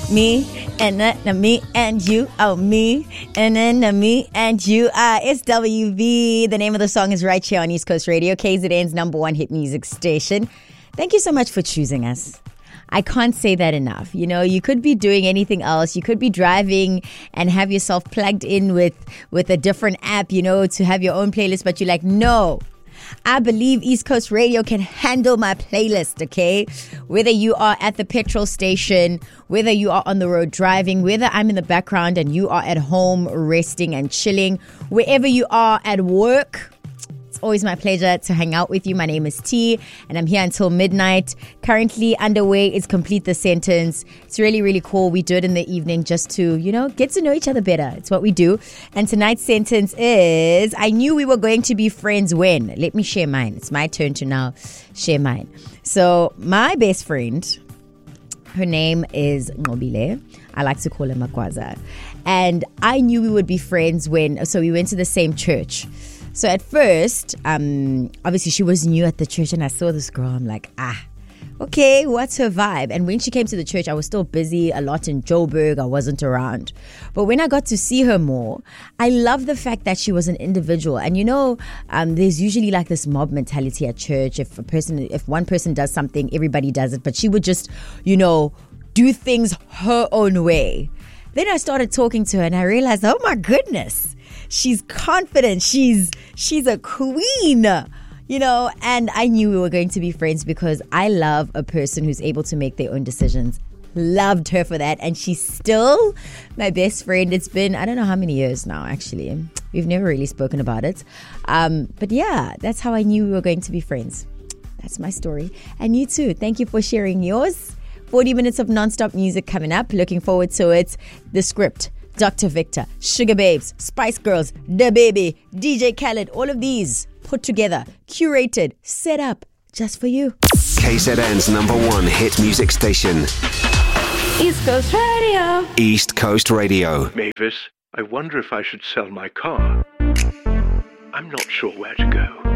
me, and then me and you. Oh, me, and then me and you. It's WV. The name of the song is right here on East Coast Radio, KZN's #1 hit music station. Thank you so much for choosing us. I can't say that enough. You know, you could be doing anything else. You could be driving and have yourself plugged in with a different app, you know, to have your own playlist. But you're like, no, I believe East Coast Radio can handle my playlist, okay? Whether you are at the petrol station, whether you are on the road driving, whether I'm in the background and you are at home resting and chilling, wherever you are at work, always my pleasure to hang out with you. My name is T and I'm here until midnight. Currently underway is Complete the Sentence. It's really, really cool. We do it in the evening just to, you know, get to know each other better. It's what we do. And tonight's sentence is, I knew we were going to be friends when. Let me share mine. It's my turn to now share mine. So my best friend, her name is Nobile. I like to call her Makwaza. And I knew we would be friends when, so we went to the same church. So at first, obviously she was new at the church and I saw this girl. I'm like, okay, what's her vibe? And when she came to the church, I was still busy a lot in Joburg. I wasn't around. But when I got to see her more, I love the fact that she was an individual. And you know, there's usually like this mob mentality at church. If one person does something, everybody does it. But she would just, you know, do things her own way. Then I started talking to her and I realized, oh my goodness, she's confident. She's a queen, you know, and I knew we were going to be friends because I love a person who's able to make their own decisions. Loved her for that. And she's still my best friend. It's been, I don't know how many years now, actually. We've never really spoken about it. But yeah, that's how I knew we were going to be friends. That's my story. And you too. Thank you for sharing yours. 40 minutes of non-stop music coming up. Looking forward to it. The Script, Dr. Victor, Sugar Babes, Spice Girls, The Baby, DJ Khaled, all of these put together, curated, set up just for you. KZN's #1 hit music station. East Coast Radio. East Coast Radio. Mavis, I wonder if I should sell my car. I'm not sure where to go.